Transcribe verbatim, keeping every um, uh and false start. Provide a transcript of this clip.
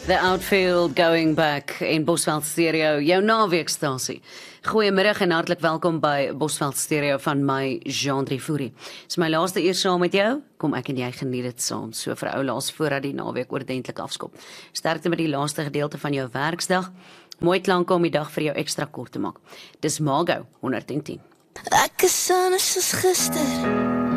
The Outfield Going Back in Bosveld Stereo, jou naweekstasie. Goeiemiddag en hartlik welkom by Bosveld Stereo van my Jean Drievoerie. Dis my laaste eer saam met jou. Kom ek en jy geniet dit saam. So vir ou laas voordat die naweek oordentlik afskop. Sterkte met die laaste gedeelte van jou werksdag. Mooi klanke om die dag vir jou ekstra kort te maak. Dis Mago honderd en tien. Ek is anders as gister.